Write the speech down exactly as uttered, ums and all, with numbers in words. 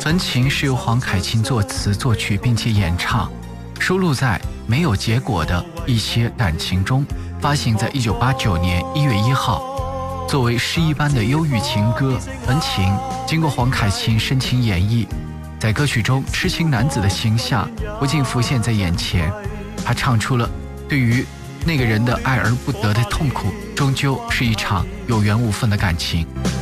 焚情是由黄凯芹作词作曲并且演唱，收录在没有结果的一些感情中，发行在一九八九年一月一号。作为诗一般的忧郁情歌，焚情经过黄凯芹深情演绎，在歌曲中痴情男子的形象不禁浮现在眼前，他唱出了对于那个人的爱而不得的痛苦，终究是一场有缘无分的感情。